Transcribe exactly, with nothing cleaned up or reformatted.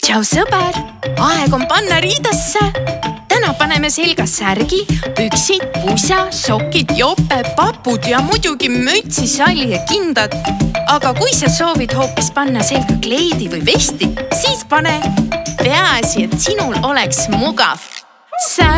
Tšau sõber, aeg on panna riidesse. Täna paneme selga särgi, püksid, pusa, sokid, jope, papud ja muidugi mütsi, salli ja kindad. Aga kui sa soovid hoopis panna selga kleidi või vesti, siis pane. Peaasi, et sinul oleks mugav. Särg